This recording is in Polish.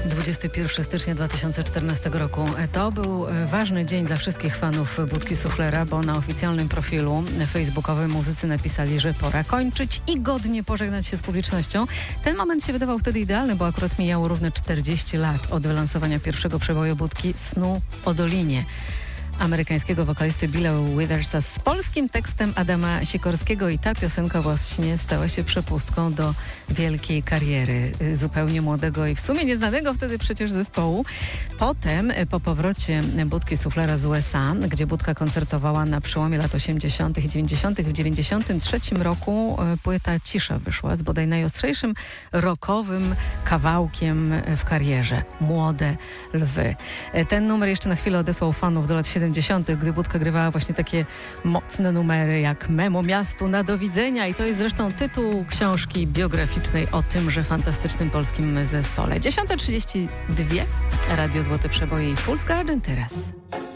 21 stycznia 2014 roku. To był ważny dzień dla wszystkich fanów Budki Suflera, bo na oficjalnym profilu facebookowym muzycy napisali, że pora kończyć i godnie pożegnać się z publicznością. Ten moment się wydawał wtedy idealny, bo akurat mijało równe 40 lat od wylansowania pierwszego przeboju Budki Snu o Dolinie amerykańskiego wokalisty Billa Withersa z polskim tekstem Adama Sikorskiego, i ta piosenka właśnie stała się przepustką do wielkiej kariery zupełnie młodego i w sumie nieznanego wtedy przecież zespołu. Potem, po powrocie Budki Suflera z USA, gdzie Budka koncertowała na przełomie lat 80. i 90., w 93 roku płyta Cisza wyszła z bodaj najostrzejszym rockowym kawałkiem w karierze. Młode lwy. Ten numer jeszcze na chwilę odesłał fanów do lat 70., gdy Budka grywała właśnie takie mocne numery jak Memo miastu na do widzenia, i to jest zresztą tytuł książki biograficznej o tymże fantastycznym polskim zespole. 10:32, Radio Złote Przeboje i Fool's Garden teraz.